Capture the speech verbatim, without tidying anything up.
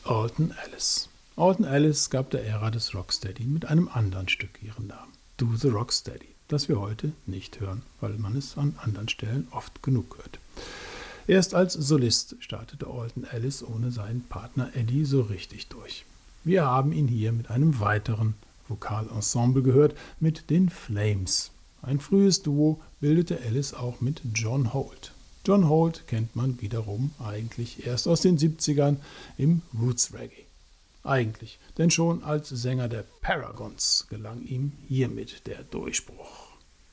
Alton Ellis. Alton Ellis gab der Ära des Rocksteady mit einem anderen Stück ihren Namen, Do the Rocksteady, das wir heute nicht hören, weil man es an anderen Stellen oft genug hört. Erst als Solist startete Alton Ellis ohne seinen Partner Eddie so richtig durch. Wir haben ihn hier mit einem weiteren Vokalensemble gehört, mit den Flames. Ein frühes Duo bildete Ellis auch mit John Holt. John Holt kennt man wiederum eigentlich erst aus den siebzigern im Roots Reggae. Eigentlich, denn schon als Sänger der Paragons gelang ihm hiermit der Durchbruch.